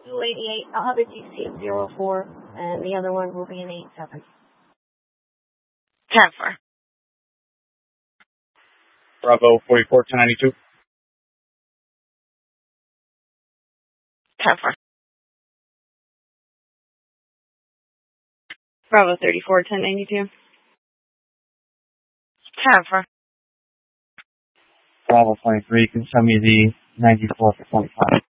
288. I'll have a GC of 04, and the other one will be an 87. 10-4. Bravo 44, 1092. 10-4. Bravo 34, 1092. 10-4. Bravo 23, can send me the 94 for 25.